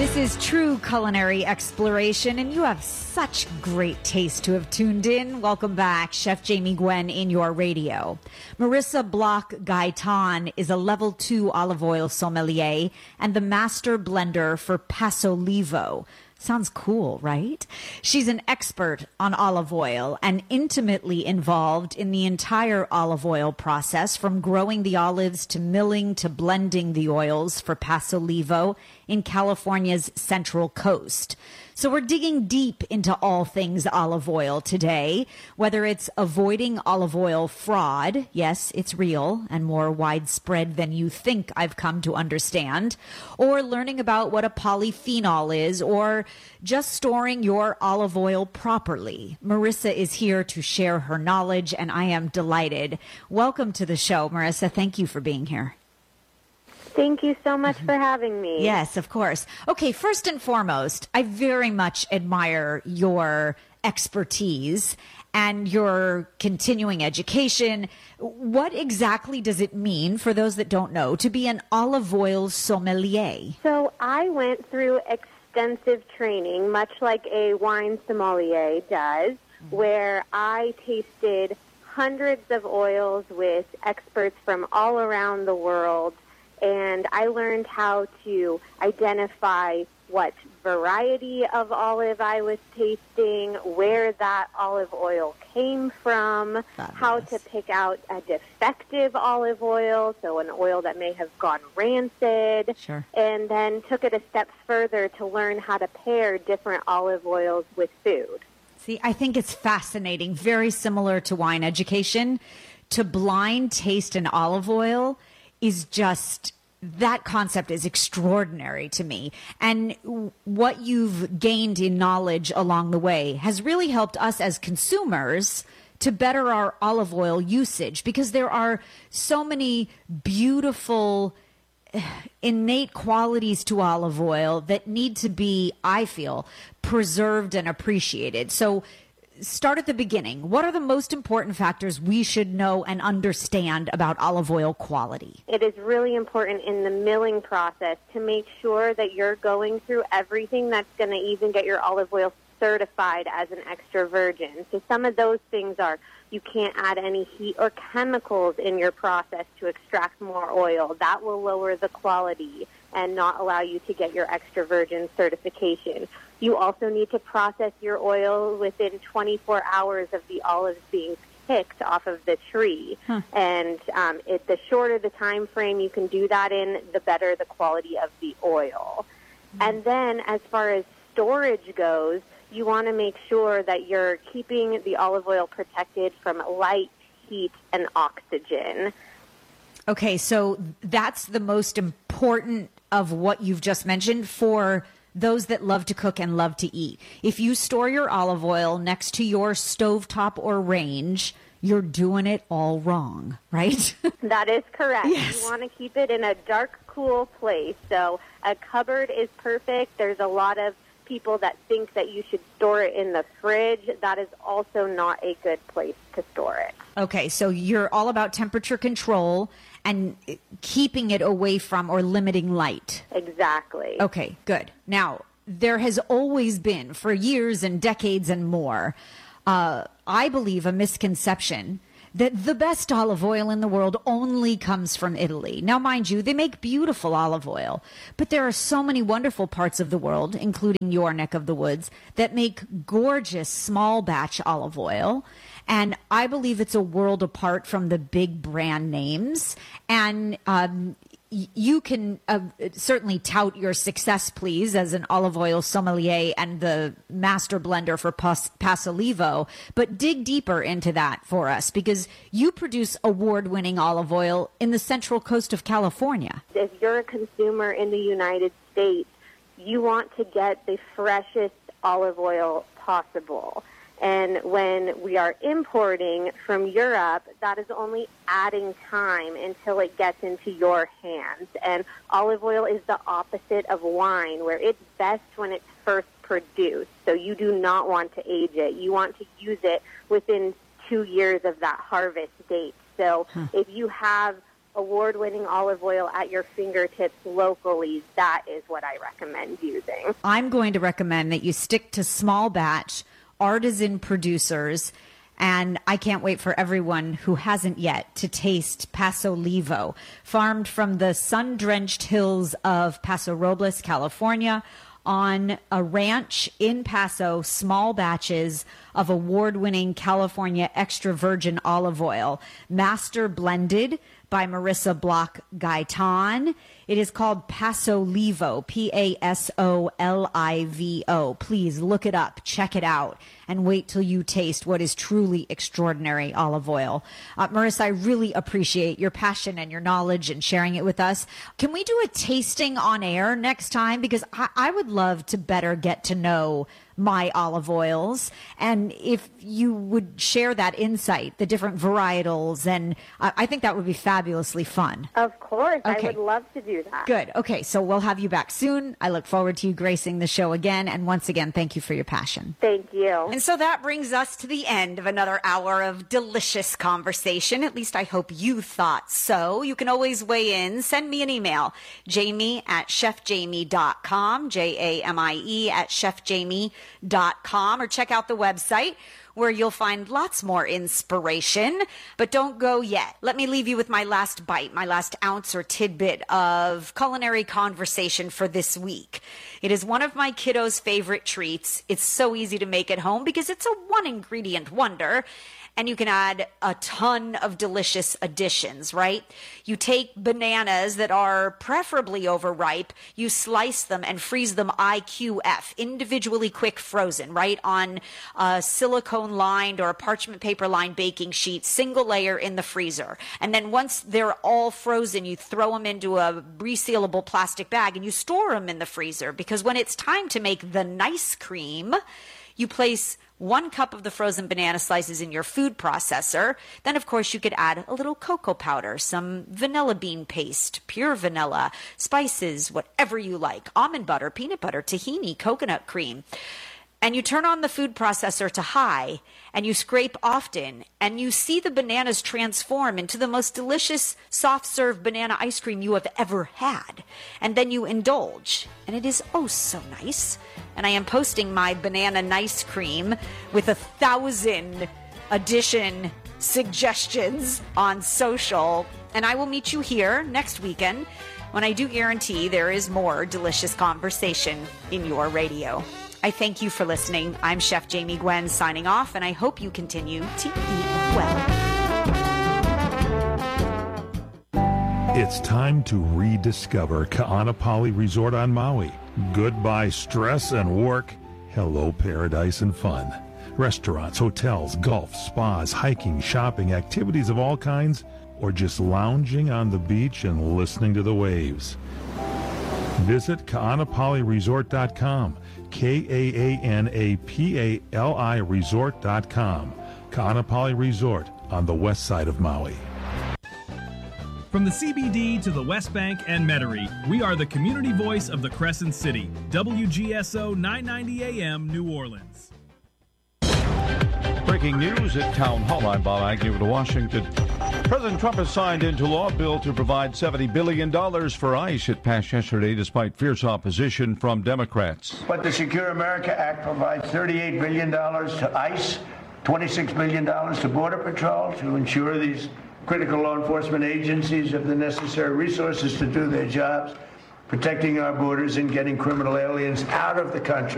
This is true culinary exploration, and you have such great taste to have tuned in. Welcome back, Chef Jamie Gwen in your radio. Marissa Bloch-Gaitan is a level 2 olive oil sommelier and the master blender for Pasolivo. Sounds cool, right? She's an expert on olive oil and intimately involved in the entire olive oil process, from growing the olives to milling to blending the oils for Pasolivo in California's Central Coast. So we're digging deep into all things olive oil today, whether it's avoiding olive oil fraud. Yes, it's real and more widespread than you think, I've come to understand, or learning about what a polyphenol is, or just storing your olive oil properly. Marissa is here to share her knowledge, and I am delighted. Welcome to the show, Marissa. Thank you for being here. Thank you so much for having me. Yes, of course. Okay, first and foremost, I very much admire your expertise and your continuing education. What exactly does it mean, for those that don't know, to be an olive oil sommelier? So I went through extensive training, much like a wine sommelier does, where I tasted hundreds of oils with experts from all around the world. And I learned how to identify what variety of olive I was tasting, where that olive oil came from, how to pick out a defective olive oil, so an oil that may have gone rancid, and then took it a step further to learn how to pair different olive oils with food. See, I think it's fascinating, very similar to wine education. To blind taste an olive oil is just, that concept is extraordinary to me. And what you've gained in knowledge along the way has really helped us as consumers to better our olive oil usage, because there are so many beautiful innate qualities to olive oil that need to be, I feel, preserved and appreciated. So start at the beginning. What are the most important factors we should know and understand about olive oil quality? It is really important in the milling process to make sure that you're going through everything that's going to even get your olive oil certified as an extra virgin. So some of those things are, you can't add any heat or chemicals in your process to extract more oil. That will lower the quality and not allow you to get your extra virgin certification. You also need to process your oil within 24 hours of the olives being picked off of the tree. And the shorter the time frame you can do that in, the better the quality of the oil. And then as far as storage goes, you want to make sure that you're keeping the olive oil protected from light, heat, and oxygen. Okay, so that's the most important of what you've just mentioned for those that love to cook and love to eat. If you store your olive oil next to your stovetop or range, you're doing it all wrong, right? That is correct. Yes. You want to keep it in a dark, cool place. So a cupboard is perfect. There's a lot of people that think that you should store it in the fridge. That is also not a good place to store it. Okay, so you're all about temperature control and keeping it away from or limiting light. Exactly. Okay, good. Now, there has always been, for years and decades and more, I believe, a misconception that the best olive oil in the world only comes from Italy. Now, mind you, they make beautiful olive oil, but there are so many wonderful parts of the world, including your neck of the woods, that make gorgeous small batch olive oil. And I believe it's a world apart from the big brand names. And you can certainly tout your success, please, as an olive oil sommelier and the master blender for Pasolivo. But dig deeper into that for us, because you produce award-winning olive oil in the Central Coast of California. If you're a consumer in the United States, you want to get the freshest olive oil possible. And when we are importing from Europe, that is only adding time until it gets into your hands. And olive oil is the opposite of wine, where it's best when it's first produced. So you do not want to age it. You want to use it within 2 years of that harvest date. So if you have award-winning olive oil at your fingertips locally, that is what I recommend using. I'm going to recommend that you stick to small batch, artisan producers, and I can't wait for everyone who hasn't yet to taste Paso Olivo, farmed from the sun-drenched hills of Paso Robles, California, on a ranch in Paso, small batches of award-winning California extra virgin olive oil, master blended by Marissa Block Gaitan. It is called Paso Olivo, Pasolivo. Please look it up, check it out, and wait till you taste what is truly extraordinary olive oil. Marissa, I really appreciate your passion and your knowledge and sharing it with us. Can we do a tasting on air next time? Because I would love to better get to know my olive oils, and if you would share that insight, the different varietals, and I think that would be fabulously fun. Of course. Okay. I would love to do that. Good. Okay, so we'll have you back soon. I look forward to you gracing the show again, and once again, thank you for your passion. Thank you. And so that brings us to the end of another hour of delicious conversation. At least I hope you thought so. You can always weigh in. Send me an email, jamie@chefjamie.com, JAMIE@chefjamie.com, or check out the website where you'll find lots more inspiration. But don't go yet. Let me leave you with my last bite, my last ounce or tidbit of culinary conversation for this week. It is one of my kiddos' favorite treats. It's so easy to make at home because it's a one-ingredient wonder. And you can add a ton of delicious additions, right? You take bananas that are preferably overripe, you slice them and freeze them IQF, individually quick frozen, right? On a silicone-lined or a parchment paper-lined baking sheet, single layer in the freezer. And then once they're all frozen, you throw them into a resealable plastic bag and you store them in the freezer, because when it's time to make the nice cream, you place 1 cup of the frozen banana slices in your food processor. Then, of course, you could add a little cocoa powder, some vanilla bean paste, pure vanilla, spices, whatever you like, almond butter, peanut butter, tahini, coconut cream. And you turn on the food processor to high, and you scrape often, and you see the bananas transform into the most delicious soft-serve banana ice cream you have ever had. And then you indulge, and it is oh so nice. And I am posting my banana nice cream with 1,000 addition suggestions on social. And I will meet you here next weekend when I do guarantee there is more delicious conversation in your radio. I thank you for listening. I'm Chef Jamie Gwen signing off, and I hope you continue to eat well. It's time to rediscover Ka'anapali Resort on Maui. Goodbye stress and work. Hello paradise and fun. Restaurants, hotels, golf, spas, hiking, shopping, activities of all kinds, or just lounging on the beach and listening to the waves. Visit Ka'anapaliResort.com. KAANAPALI Resort.com. Ka'anapali Resort on the west side of Maui. From the CBD to the West Bank and Metairie, we are the community voice of the Crescent City. WGSO 990 AM, New Orleans. Breaking news at Town Hall. I'm Bob Agnew to Washington. President Trump has signed into law a bill to provide $70 billion for ICE. It passed yesterday despite fierce opposition from Democrats. But the Secure America Act provides $38 billion to ICE, $26 billion to Border Patrol to ensure these critical law enforcement agencies have the necessary resources to do their jobs, protecting our borders and getting criminal aliens out of the country.